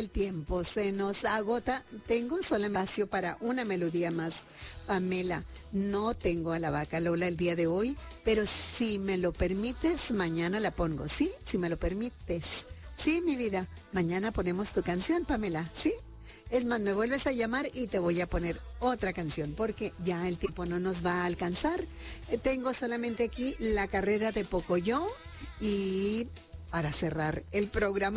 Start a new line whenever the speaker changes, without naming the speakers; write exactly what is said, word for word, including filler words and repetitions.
el tiempo se nos agota. Tengo solo espacio para una melodía más. Pamela, no tengo a la vaca Lola el día de hoy, pero si me lo permites, mañana la pongo, ¿sí? Si me lo permites. Sí, mi vida, mañana ponemos tu canción, Pamela, ¿sí? Es más, me vuelves a llamar y te voy a poner otra canción porque ya el tiempo no nos va a alcanzar. Eh, Tengo solamente aquí la carrera de Pocoyo y para cerrar el programa.